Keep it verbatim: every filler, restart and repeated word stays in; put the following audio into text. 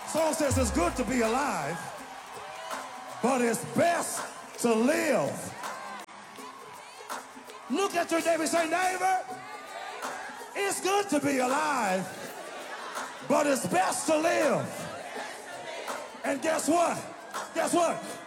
Song says it's good to be alive, but it's best to live. Look at your neighbor and say, neighbor, it's good to be alive, but it's best to live. And guess what? Guess what?